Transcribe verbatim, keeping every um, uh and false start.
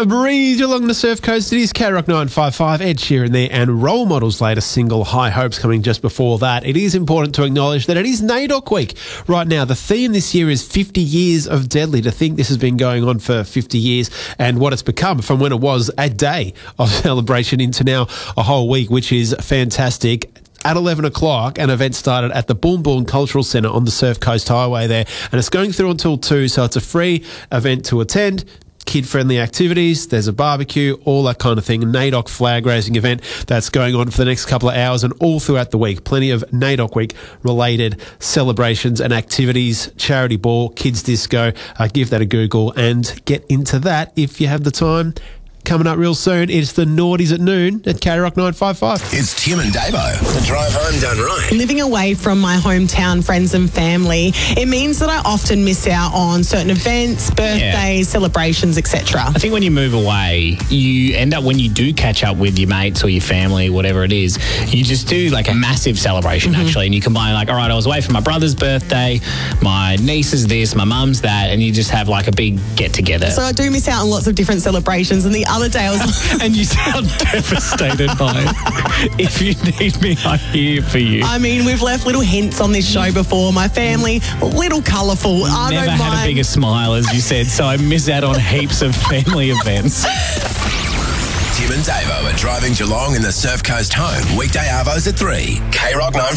A breeze along the Surf Coast. It is K Rock nine five five, Ed Sheeran there, and Role Models' latest single, High Hopes, coming just before that. It is important to acknowledge that it is NAIDOC week right now. The theme this year is fifty years of Deadly. To think this has been going on for fifty years and what it's become from when it was a day of celebration into now a whole week, which is fantastic. At eleven o'clock, an event started at the Boom Boom Cultural Centre on the Surf Coast Highway there, and it's going through until two, so it's a free event to attend. Kid-friendly activities, there's a barbecue, all that kind of thing. NAIDOC flag raising event that's going on for the next couple of hours and all throughout the week. Plenty of NAIDOC week related celebrations and activities, charity ball, kids disco. Uh, give that a Google and get into that if you have the time. Coming up real soon, it's the Naughties at noon at K Rock nine five five. It's Tim and Davo. The drive home done right. Living away from my hometown friends and family, it means that I often miss out on certain events, birthdays, yeah. celebrations, et cetera. I think when you move away, you end up, when you do catch up with your mates or your family, whatever it is, you just do like a massive celebration, mm-hmm. actually. And you combine like, all right, I was away for my brother's birthday, my niece is this, my mum's that, and you just have like a big get-together. So I do miss out on lots of different celebrations, and the other day I was like, and you sound devastated by it. If you need me, I'm here for you. I mean, we've left little hints on this show before. My family, a little colourful. I Never don't had mind. a bigger smile, as you said, so I miss out on heaps of family events. Tim and Davo are driving Geelong in the Surf Coast home. Weekday arvos at three. K Rock nine.